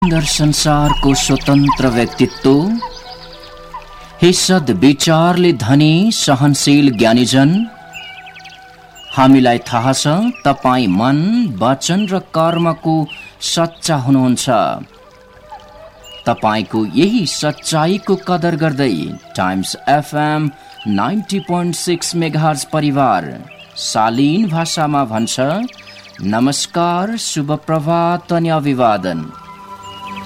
सुन्दर संसारको स्वतन्त्र व्यक्तित्व, हिस्सद विचारले धनी सहनशील ज्ञानीजन, हामीलाई थाहा छ तपाईं मन, वचन र कर्मको सच्चा हुनुहुन्छ। तपाईंको यही सच्चाईको कदर गर्दै टाइम्स एफएम 90.6 मेगाहर्ज परिवार शालीन भाषामा भन्छ नमस्कार, शुभ प्रभात अनि अभिवादन।